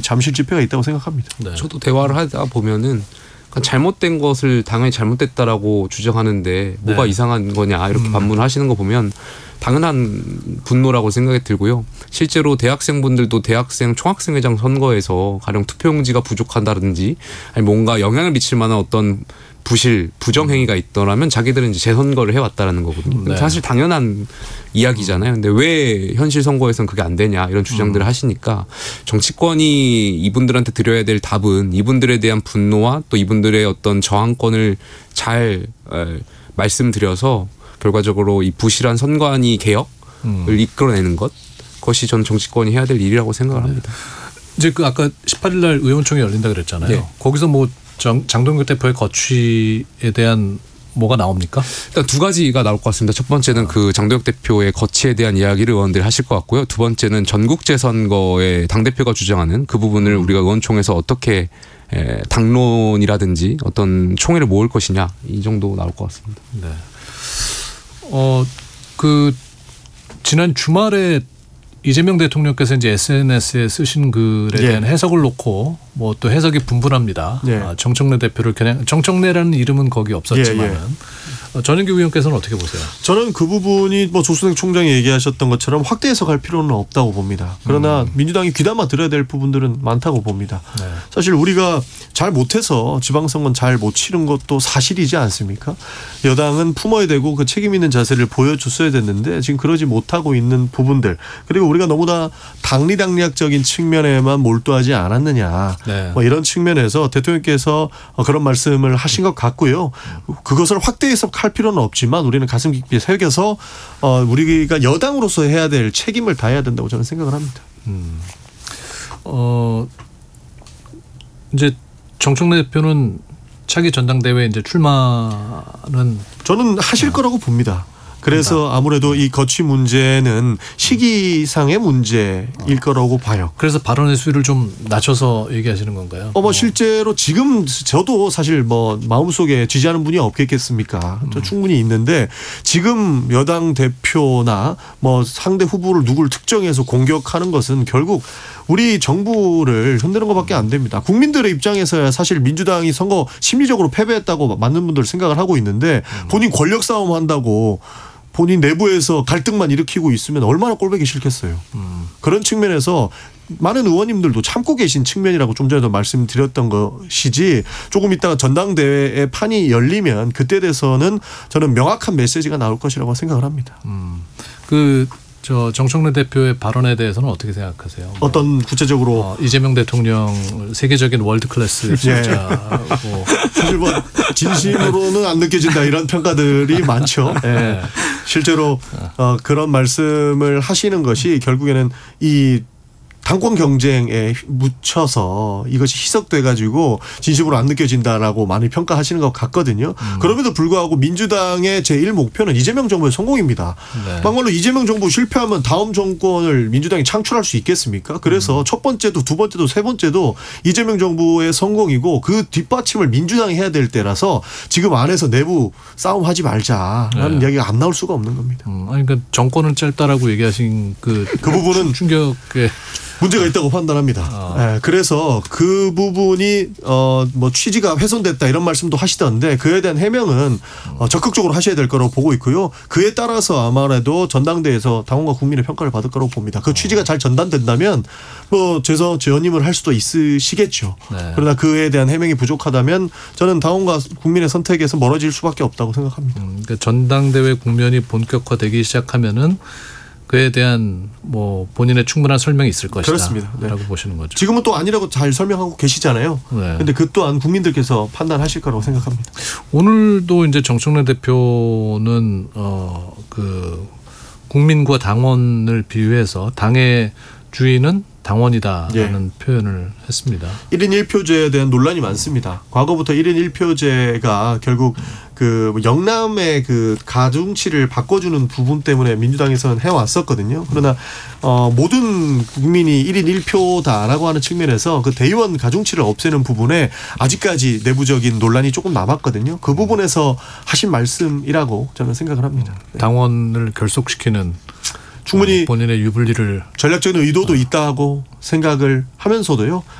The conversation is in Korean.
잠실 집회가 있다고 생각합니다. 네. 저도 대화를 하다 보면은 잘못된 것을 당연히 잘못됐다라고 주장하는데 뭐가 이상한 거냐 이렇게 반문하시는 거 보면 당연한 분노라고 생각이 들고요. 실제로 대학생분들도 대학생 총학생회장 선거에서 가령 투표용지가 부족하다든지 아니 뭔가 영향을 미칠 만한 어떤 부정행위가 있더라면 자기들은 이제 재선거를 해왔다라는 거거든요. 네. 사실 당연한 이야기잖아요. 근데 왜 현실 선거에서는 그게 안 되냐 이런 주장들을 하시니까 정치권이 이분들한테 드려야 될 답은 이분들에 대한 분노와 또 이분들의 어떤 저항권을 잘 말씀드려서 결과적으로 이 부실한 선관위 개혁을 이끌어내는 그것이 전 정치권이 해야 될 일이라고 생각을 합니다. 이제 그 아까 18일 날 의원총회 열린다 그랬잖아요. 네. 거기서 뭐 장동규 대표의 거취에 대한 뭐가 나옵니까? 일단 두 가지가 나올 것 같습니다. 첫 번째는 그 장동혁 대표의 거취에 대한 이야기를 의원들이 하실 것 같고요. 두 번째는 전국제 선거에 당대표가 주장하는 그 부분을 우리가 의원총회에서 어떻게 당론이라든지 어떤 총회를 모을 것이냐 이 정도 나올 것 같습니다. 네. 그 지난 주말에 이재명 대통령께서 이제 SNS에 쓰신 글에 대한 해석을 놓고 뭐 또 해석이 분분합니다. 정청래 대표를 그냥 정청래라는 이름은 거기 없었지만 전인규 의원께서는 어떻게 보세요? 저는 그 부분이 뭐 조수생 총장이 얘기하셨던 것처럼 확대 해석할 필요는 없다고 봅니다. 그러나 민주당이 귀담아 들어야 될 부분들은 많다고 봅니다. 네. 사실 우리가 잘 못해서 지방선거는 잘 못 치른 것도 사실이지 않습니까? 여당은 품어야 되고 그 책임 있는 자세를 보여줬어야 됐는데 지금 그러지 못하고 있는 부분들 그리고 우리가 너무나 당리당략적인 측면에만 몰두하지 않았느냐. 뭐 이런 측면에서 대통령께서 그런 말씀을 하신 것 같고요. 그것을 확대 해석할 필요는 없지만 우리는 가슴 깊이 새겨서 우리가 여당으로서 해야 될 책임을 다해야 된다고 저는 생각을 합니다. 이제 정청래 대표는 차기 전당대회 이제 출마는 저는 하실 거라고 봅니다. 그래서 아무래도 이 거취 문제는 시기상의 문제일 거라고 봐요. 그래서 발언의 수위를 좀 낮춰서 얘기하시는 건가요? 뭐 실제로 지금 저도 사실 뭐 마음속에 지지하는 분이 없겠습니까? 저 충분히 있는데 지금 여당 대표나 뭐 상대 후보를 누구를 특정해서 공격하는 것은 결국 우리 정부를 흔드는 것밖에 안 됩니다. 국민들의 입장에서야 사실 민주당이 선거 심리적으로 패배했다고 많은 분들 생각을 하고 있는데 본인 권력 싸움 한다고 본인 내부에서 갈등만 일으키고 있으면 얼마나 꼴보기 싫겠어요. 그런 측면에서 많은 의원님들도 참고 계신 측면이라고 좀 전에도 말씀드렸던 것이지 조금 있다가 전당대회의 판이 열리면 그때 돼서는 저는 명확한 메시지가 나올 것이라고 생각을 합니다. 정청래 대표의 발언에 대해서는 어떻게 생각하세요? 어떤 구체적으로 이재명 대통령 세계적인 월드 클래스 진짜고 사실 뭐 진심으로는 안 느껴진다 이런 평가들이 많죠. 실제로 그런 말씀을 하시는 것이 결국에는 이 당권 경쟁에 묻혀서 이것이 희석돼 가지고 진심으로 안 느껴진다라고 많이 평가하시는 것 같거든요. 그럼에도 불구하고 민주당의 제1 목표는 이재명 정부의 성공입니다. 막말로 이재명 정부 실패하면 다음 정권을 민주당이 창출할 수 있겠습니까? 그래서 첫 번째도 두 번째도 세 번째도 이재명 정부의 성공이고 그 뒷받침을 민주당이 해야 될 때라서 지금 안에서 내부 싸움하지 말자라는 이야기가 안 나올 수가 없는 겁니다. 아니 그러니까 정권은 짧다라고 얘기하신 그 부분은 충격에 문제가 있다고 판단합니다. 그래서 그 부분이 뭐 취지가 훼손됐다 이런 말씀도 하시던데 그에 대한 해명은 적극적으로 하셔야 될 거라고 보고 있고요. 그에 따라서 아마도 전당대회에서 당원과 국민의 평가를 받을 거라고 봅니다. 그 취지가 잘 전달된다면 뭐 재연임을 할 수도 있으시겠죠. 그러나 그에 대한 해명이 부족하다면 저는 당원과 국민의 선택에서 멀어질 수밖에 없다고 생각합니다. 그러니까 전당대회 국면이 본격화되기 시작하면은 그에 대한 뭐 본인의 충분한 설명이 있을 것이다. 그렇습니다. 라고 보시는 거죠. 지금은 또 아니라고 잘 설명하고 계시잖아요. 그런데 그 또한 국민들께서 판단하실 거라고 생각합니다. 오늘도 이제 정청래 대표는 그 국민과 당원을 비유해서 당의 주인은 당원이다라는 표현을 했습니다. 1인 1표제에 대한 논란이 많습니다. 과거부터 1인 1표제가 결국 그 영남의 그 가중치를 바꿔주는 부분 때문에 민주당에서는 해왔었거든요. 그러나 모든 국민이 1인 1표다라고 하는 측면에서 그 대의원 가중치를 없애는 부분에 아직까지 내부적인 논란이 조금 남았거든요. 그 부분에서 하신 말씀이라고 저는 생각을 합니다. 당원을 결속시키는 충분히 본인의 유불리를 전략적인 의도도 있다고 생각을 하면서도요.